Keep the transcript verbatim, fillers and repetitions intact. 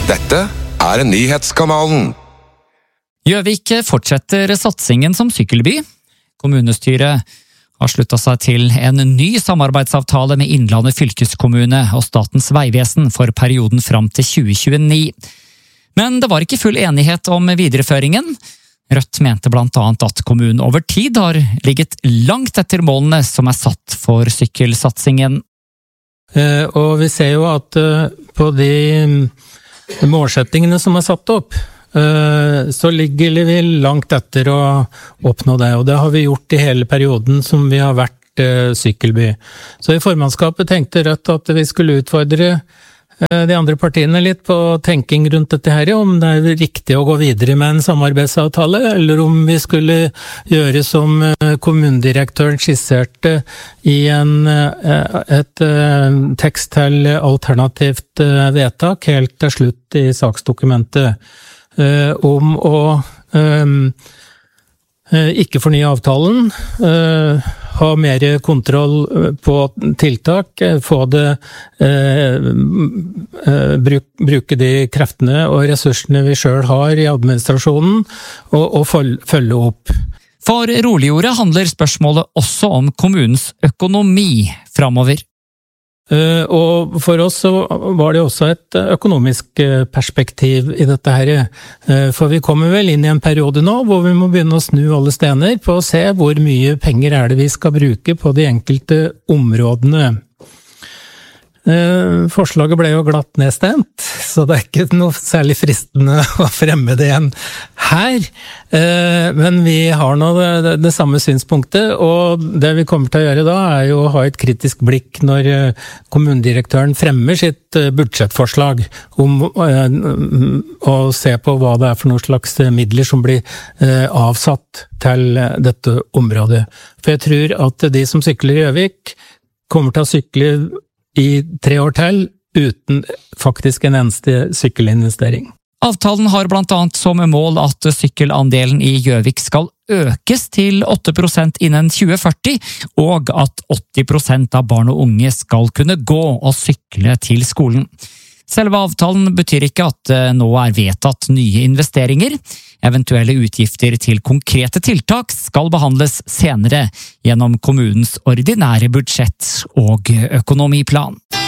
Dette er Nyhetskanalen. Gjøvik fortsetter satsingen som sykkelby. Kommunestyret har sluttet seg til en ny samarbeidsavtale med Innlandet fylkeskommune og Statens vegvesen for perioden fram til tjue tjueni. Men det var ikke full enighet om videreføringen. Rødt mente blant annet at kommunen over tid har ligget langt etter målene som er satt for sykkelsatsingen. Og vi ser jo at på de målsettingene som er satt opp, så ligger vi langt etter å oppnå det, og det har vi gjort i hele perioden som vi har vært sykkelby. Så i formannskapet tenkte Rødt at vi skulle utfordre de andre partiene litt på tenking rundt dette her, om det er riktig å gå videre med en samarbeidsavtale, eller om vi skulle gjøre som kommunedirektøren skisserte i en, et tekst til alternativt vedtak helt til slutt i saksdokumentet, om å ikke fornye avtalen, ha mer kontroll på tiltak, få det, bruke de kreftene og ressursene vi selv har i administrasjonen, og, og følge opp. For Roligordet handler spørsmålet også om kommunens økonomi fremover. Og for oss så var det også et økonomisk perspektiv i dette her, for vi kommer vel inn i en periode nå hvor vi må begynne å snu alle stener på å se hvor mye penger er det vi skal bruke på de enkelte områdene. Forslaget ble jo glatt nedstemt, så det er ikke noe særlig fristende å fremme det igjen her, men vi har nå det, det samme synspunktet, og det vi kommer til å gjøre da er jo å ha et kritisk blikk når kommunedirektøren fremmer sitt budsjettforslag om å se på hva det er for noen slags midler som blir avsatt til dette området. For jeg tror at de som sykler i Gjøvik kommer til å sykle i tre år til, uten faktisk en eneste sykkelinvestering. Avtalen har blant annet som mål at sykkelandelen i Gjøvik skal økes til åtte prosent innen tjue førti, og at åtti prosent av barn og unge skal kunne gå og sykle til skolen. Selve avtalen betyr ikke at det nå er vedtatt nye investeringer. Eventuelle utgifter til konkrete tiltak skal behandles senere gjennom kommunens ordinære budsjett og økonomiplan.